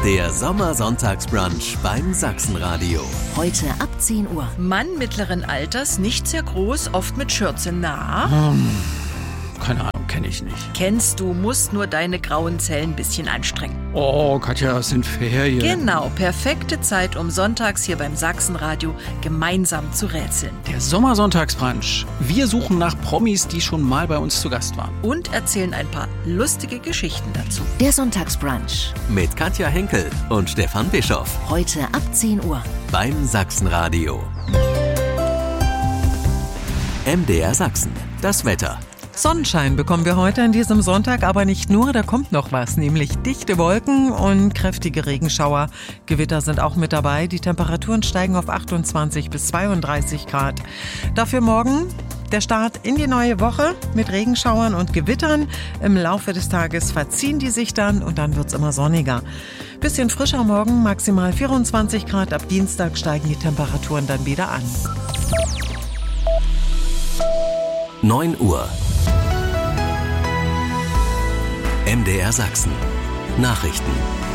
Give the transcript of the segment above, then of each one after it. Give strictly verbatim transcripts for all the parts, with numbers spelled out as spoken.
Der Sommersonntagsbrunch beim Sachsenradio. Heute ab zehn Uhr. Mann mittleren Alters, nicht sehr groß, oft mit Schürze. Na? Hm, keine Ahnung, kenne ich nicht. Kennst du, musst nur deine grauen Zellen ein bisschen anstrengen. Oh, Katja, es sind Ferien. Genau, perfekte Zeit, um sonntags hier beim Sachsenradio gemeinsam zu rätseln. Der Sommersonntagsbrunch. Wir suchen nach Promis, die schon mal bei uns zu Gast waren. Und erzählen ein paar lustige Geschichten dazu. Der Sonntagsbrunch. Mit Katja Henkel und Stefan Bischoff. Heute ab zehn Uhr. Beim Sachsenradio. M D R Sachsen. Das Wetter. Sonnenschein bekommen wir heute an diesem Sonntag, aber nicht nur, da kommt noch was, nämlich dichte Wolken und kräftige Regenschauer. Gewitter sind auch mit dabei, die Temperaturen steigen auf achtundzwanzig bis zweiunddreißig Grad. Dafür morgen der Start in die neue Woche mit Regenschauern und Gewittern. Im Laufe des Tages verziehen die sich dann und dann wird's immer sonniger. Bisschen frischer morgen, maximal vierundzwanzig Grad, ab Dienstag steigen die Temperaturen dann wieder an. neun Uhr. M D R Sachsen. Nachrichten.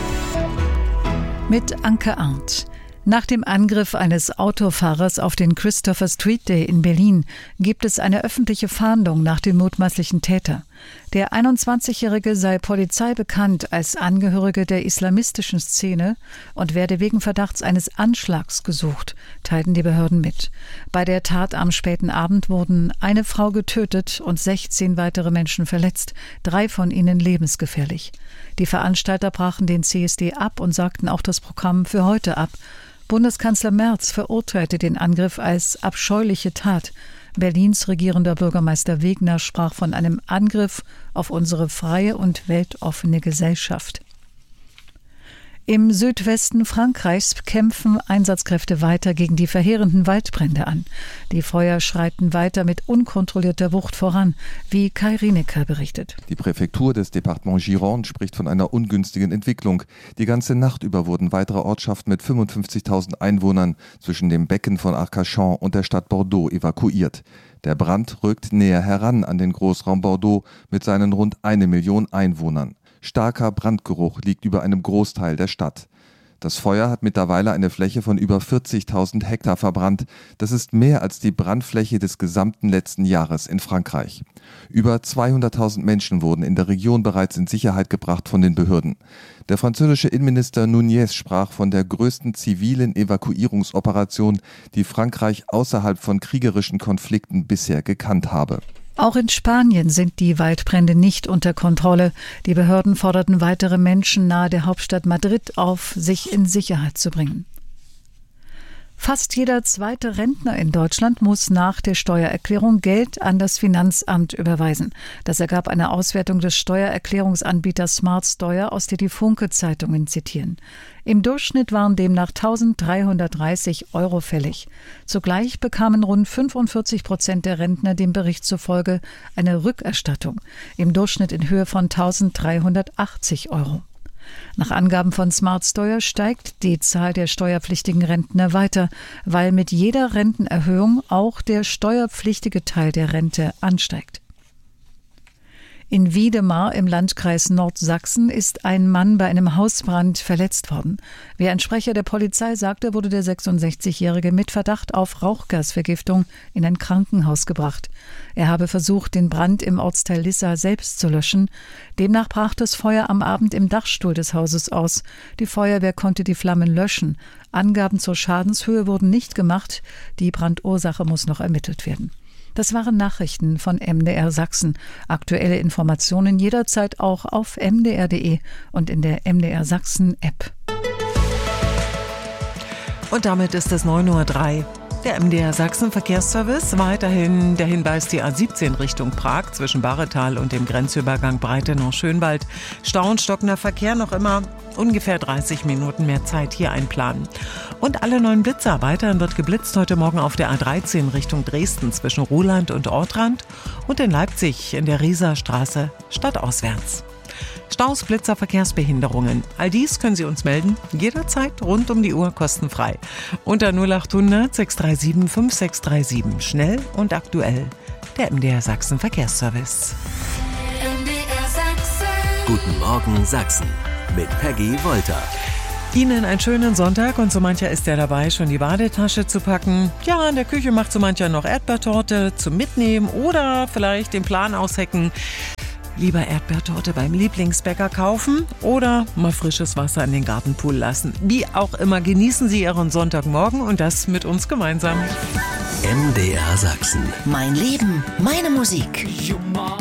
Mit Anke Arndt. Nach dem Angriff eines Autofahrers auf den Christopher Street Day in Berlin gibt es eine öffentliche Fahndung nach dem mutmaßlichen Täter. Der einundzwanzigjährige sei Polizei bekannt als Angehörige der islamistischen Szene und werde wegen Verdachts eines Anschlags gesucht, teilten die Behörden mit. Bei der Tat am späten Abend wurden eine Frau getötet und sechzehn weitere Menschen verletzt, drei von ihnen lebensgefährlich. Die Veranstalter brachen den C S D ab und sagten auch das Programm für heute ab. Bundeskanzler Merz verurteilte den Angriff als abscheuliche Tat. Berlins regierender Bürgermeister Wegner sprach von einem Angriff auf unsere freie und weltoffene Gesellschaft. Im Südwesten Frankreichs kämpfen Einsatzkräfte weiter gegen die verheerenden Waldbrände an. Die Feuer schreiten weiter mit unkontrollierter Wucht voran, wie Kai Rienecker berichtet. Die Präfektur des Departements Gironde spricht von einer ungünstigen Entwicklung. Die ganze Nacht über wurden weitere Ortschaften mit fünfundfünfzigtausend Einwohnern zwischen dem Becken von Arcachon und der Stadt Bordeaux evakuiert. Der Brand rückt näher heran an den Großraum Bordeaux mit seinen rund eine Million Einwohnern. Starker Brandgeruch liegt über einem Großteil der Stadt. Das Feuer hat mittlerweile eine Fläche von über vierzigtausend Hektar verbrannt. Das ist mehr als die Brandfläche des gesamten letzten Jahres in Frankreich. Über zweihunderttausend Menschen wurden in der Region bereits in Sicherheit gebracht von den Behörden. Der französische Innenminister Nunez sprach von der größten zivilen Evakuierungsoperation, die Frankreich außerhalb von kriegerischen Konflikten bisher gekannt habe. Auch in Spanien sind die Waldbrände nicht unter Kontrolle. Die Behörden forderten weitere Menschen nahe der Hauptstadt Madrid auf, sich in Sicherheit zu bringen. Fast jeder zweite Rentner in Deutschland muss nach der Steuererklärung Geld an das Finanzamt überweisen. Das ergab eine Auswertung des Steuererklärungsanbieters SmartSteuer, aus der die Funke-Zeitungen zitieren. Im Durchschnitt waren demnach eintausenddreihundertdreißig Euro fällig. Zugleich bekamen rund fünfundvierzig Prozent der Rentner dem Bericht zufolge eine Rückerstattung, im Durchschnitt in Höhe von eintausenddreihundertachtzig Euro. Nach Angaben von SmartSteuer steigt die Zahl der steuerpflichtigen Rentner weiter, weil mit jeder Rentenerhöhung auch der steuerpflichtige Teil der Rente ansteigt. In Wiedemar im Landkreis Nordsachsen ist ein Mann bei einem Hausbrand verletzt worden. Wie ein Sprecher der Polizei sagte, wurde der sechsundsechzigjährige mit Verdacht auf Rauchgasvergiftung in ein Krankenhaus gebracht. Er habe versucht, den Brand im Ortsteil Lissa selbst zu löschen. Demnach brach das Feuer am Abend im Dachstuhl des Hauses aus. Die Feuerwehr konnte die Flammen löschen. Angaben zur Schadenshöhe wurden nicht gemacht. Die Brandursache muss noch ermittelt werden. Das waren Nachrichten von M D R Sachsen. Aktuelle Informationen jederzeit auch auf m d r punkt d e und in der M D R Sachsen App. Und damit ist es neun Uhr drei. Der M D R Sachsen Verkehrsservice, weiterhin der Hinweis, die A siebzehn Richtung Prag zwischen Barretal und dem Grenzübergang Breitenau-Schönwald. Stau und stockender Verkehr, noch immer ungefähr dreißig Minuten mehr Zeit hier einplanen. Und alle neuen Blitzer, weiterhin wird geblitzt heute Morgen auf der A dreizehn Richtung Dresden zwischen Ruhland und Ortrand und in Leipzig in der Rieser Straße stadtauswärts. Staus, Blitzer, Verkehrsbehinderungen. All dies können Sie uns melden, jederzeit rund um die Uhr kostenfrei. Unter null achthundert sechs drei sieben fünf sechs drei sieben. Schnell und aktuell. Der M D R Sachsen Verkehrsservice. M D R Sachsen. Guten Morgen Sachsen mit Peggy Wolter. Ihnen einen schönen Sonntag und so mancher ist ja dabei, schon die Badetasche zu packen. Ja, in der Küche macht so mancher noch Erdbeertorte zum Mitnehmen oder vielleicht den Plan aushecken. Lieber Erdbeertorte beim Lieblingsbäcker kaufen oder mal frisches Wasser in den Gartenpool lassen. Wie auch immer, genießen Sie Ihren Sonntagmorgen und das mit uns gemeinsam. M D R Sachsen. Mein Leben, meine Musik.